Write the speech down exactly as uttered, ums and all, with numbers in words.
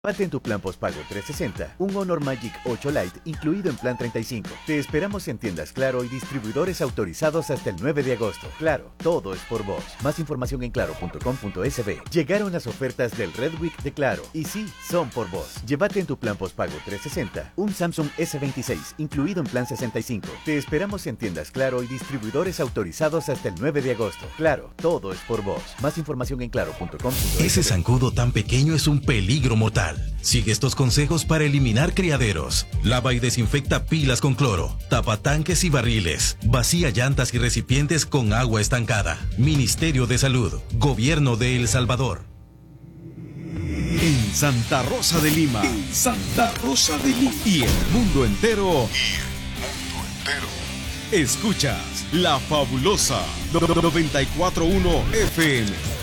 Llévate en tu plan postpago trescientos sesenta un Honor Magic ocho Lite incluido en plan treinta y cinco. Te esperamos en tiendas Claro y distribuidores autorizados hasta el nueve de agosto. Claro, todo es por vos. Más información en claro punto com punto es be. Llegaron las ofertas del Red Week de Claro. Y sí, son por vos. Llévate en tu plan postpago trescientos sesenta un Samsung ese veintiséis incluido en plan sesenta y cinco. Te esperamos en tiendas Claro y distribuidores autorizados hasta el nueve de agosto. Claro, todo es por vos. Más información en claro punto com punto es be. Ese zancudo tan pequeño es un peligro mortal. Sigue estos consejos para eliminar criaderos. Lava y desinfecta pilas con cloro. Tapa tanques y barriles. Vacía llantas y recipientes con agua estancada. Ministerio de Salud. Gobierno de El Salvador. En Santa Rosa de Lima. En Santa Rosa de Lima. Y el mundo entero. Y el mundo entero. Escuchas La Fabulosa noventa y cuatro punto uno F M.